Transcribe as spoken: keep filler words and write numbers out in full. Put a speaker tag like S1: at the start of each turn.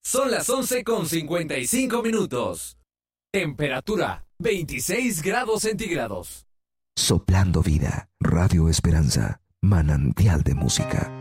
S1: Son las once con cincuenta y cinco minutos. Temperatura veintiséis grados centígrados.
S2: Soplando vida, Radio Esperanza, manantial de música.